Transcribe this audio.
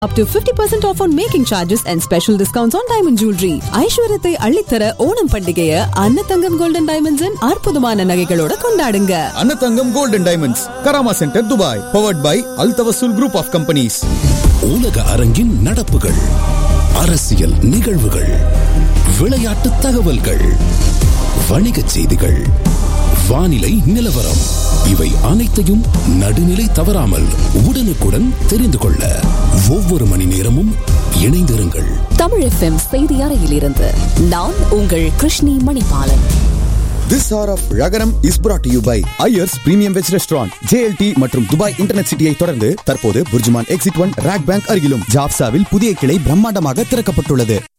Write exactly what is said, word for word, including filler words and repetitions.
Up to fifty percent off on making charges and special discounts on diamond jewelry. ஐஸ்வர்யத்தை அள்ளித்தர ஓணம் பண்டிகையை Annathangam golden டைமண்ட்ஸின் அற்புதமான நகைகளோட கொண்டாடுங்க. Annathangam golden diamonds, Karama centre, Dubai. Powered by Al Tawassul Group of Companies. உலக அரங்கின் நடப்புகள், அரசியல் நிகழ்வுகள், விளையாட்டு தகவல்கள், வணிகச் செய்திகள், வானிலை நிலவரம், இவை அனைத்தையும் நடுநிலை தவறாமல் உடனுக்குடன் தெரிந்து கொள்ள ஒவ்வொரு மணி நேரமும் இணைந்திருங்கள். தமிழ் எஃப்எம் செய்தி அறையிலிருந்து நான் உங்கள் Krishni Manibalan. This hour of Ragaram is brought to you by Ayers Premium Veg Restaurant, J L T மற்றும் துபாய் இன்டர்நெட் சிட்டியை தொடர்ந்து தற்போது BurJuman exit one rock bank அருகிலும் ஜாப்சாவில் புதிய கிளை பிரம்மாண்டமாக திறக்கப்பட்டுள்ளது.